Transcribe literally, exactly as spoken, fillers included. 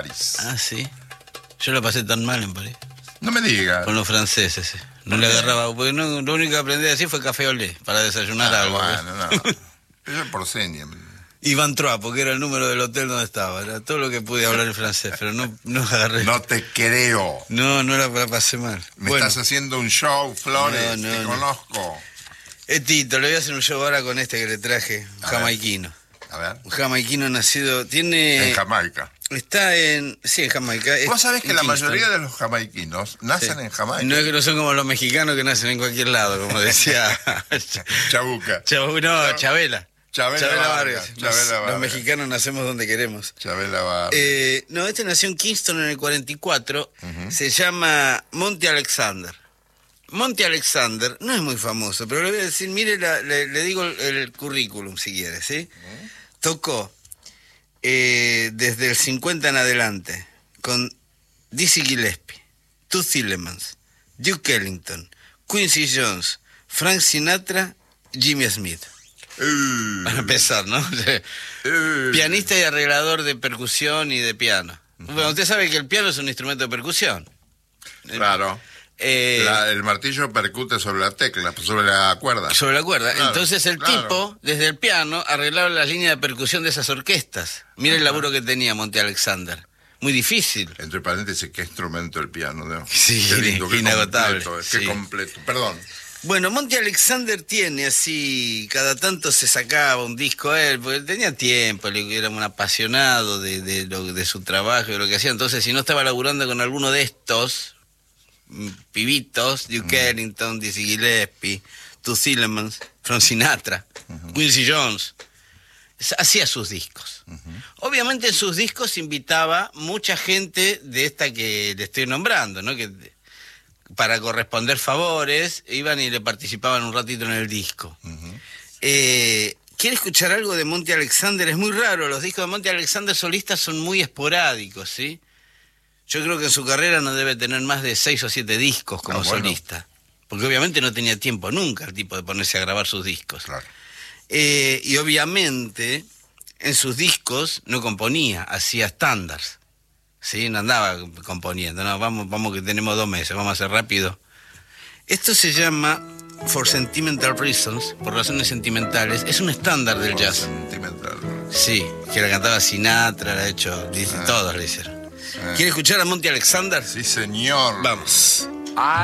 París. Ah, sí. Yo la pasé tan mal en París. No me digas. Con los franceses, sí. No le agarraba, porque no, lo único que aprendí a decir fue café olé, para desayunar Ah, algo. bueno, no. Eso por seña. Y Van Trois, porque era el número del hotel donde estaba. Era todo lo que pude hablar en francés, pero no, no agarré. No te creo. No, no la, la pasé mal. Me Bueno, estás haciendo un show, Flores, No, no, te no. conozco. eh, Tito, le voy a hacer un show ahora con este que le traje, un A ver. jamaiquino. A ver. Un jamaiquino nacido, tiene... En Jamaica. Está en... Sí, en Jamaica. es- Vos sabés que en la Kingston. mayoría de los jamaiquinos nacen Sí. en Jamaica. No es que no son como los mexicanos que nacen en cualquier lado, como decía... Chabuca. Chau- no, Chabela. Chabela Vargas, Nos- Chabela Los Vargas. mexicanos nacemos donde queremos. Chabela Vargas. Eh, no, este nació en Kingston en el cuarenta y cuatro. Se llama Monty Alexander. Monty Alexander no es muy famoso, pero le voy a decir, mire, la- le, le digo el, el currículum si quiere, ¿sí? Tocó eh, desde el cincuenta en adelante con Dizzy Gillespie, Toots Thielemans, Duke Ellington, Quincy Jones, Frank Sinatra, Jimmy Smith. Uh, Para empezar, ¿no? uh. Pianista y arreglador de percusión y de piano. Bueno, usted sabe que el piano es un instrumento de percusión. Claro. Eh, La- el martillo percute sobre la tecla, sobre la cuerda. sobre la cuerda. Claro, Entonces el claro. tipo, desde el piano, arreglaba las líneas de percusión de esas orquestas. Mire el laburo que tenía Monty Alexander. Muy difícil. Entre paréntesis, qué instrumento el piano, ¿no? Sí, Qué lindo, qué inagotable, completo, sí. qué completo. Perdón. Bueno, Monty Alexander tiene así, cada tanto se sacaba un disco él, porque él tenía tiempo, le- era un apasionado de, de, lo, de su trabajo y de lo que hacía. Entonces, si no estaba laburando con alguno de estos mm, pibitos, Duke Mm. Ellington, Dizzy Gillespie, Toots Thielemans, Frank Sinatra, Quincy Jones, s- hacía sus discos. Obviamente en sus discos invitaba mucha gente de esta que le estoy nombrando, ¿no? Que para corresponder favores, iban y le participaban un ratito en el disco. Eh, ¿Quiere escuchar algo de Monty Alexander? Es muy raro, los discos de Monty Alexander solistas son muy esporádicos, ¿sí? Yo creo que en su carrera no debe tener más de seis o siete discos como Ah, bueno. solista, porque obviamente no tenía tiempo nunca el tipo de ponerse a grabar sus discos. Claro. Eh, y obviamente en sus discos no componía, hacía estándares. Sí, no andaba componiendo, no, vamos, vamos que tenemos dos meses, vamos a hacer rápido. Esto se llama For Sentimental Reasons, por razones sentimentales, es un estándar del jazz. Sentimental. Sí, que la cantaba Sinatra, la ha hecho, dice, Ah. todos le hicieron. Ah. ¿Quiere escuchar a Monty Alexander? Sí, señor. Vamos.